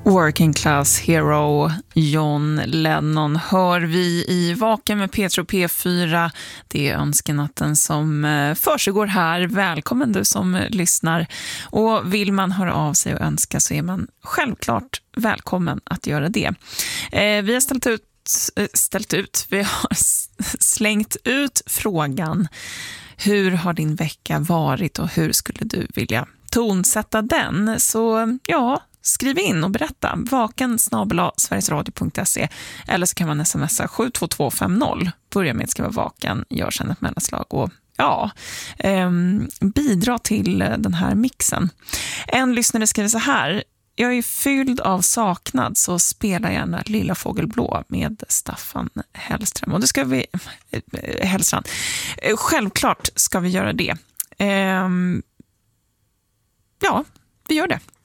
Working Class Hero John Lennon hör vi i Vaken med Petro P4. Det är önskenatten som försiggår här. Välkommen du som lyssnar. Och vill man höra av sig och önska så är man självklart välkommen att göra det. Vi har vi har slängt ut frågan: hur har din vecka varit och hur skulle du vilja tonsätta den? Så ja, skriv in och berätta. vaken@sverigesradio.se eller så kan man smsa 72250. Börja med att skriva vaken, gör sen ett mellanslag och bidra till den här mixen. En lyssnare skriver så här: jag är fylld av saknad, så spela gärna Lilla Fågelblå med Staffan Hellström. Och det ska vi... Hellstrand. Självklart ska vi göra det. Ja, vi gör det.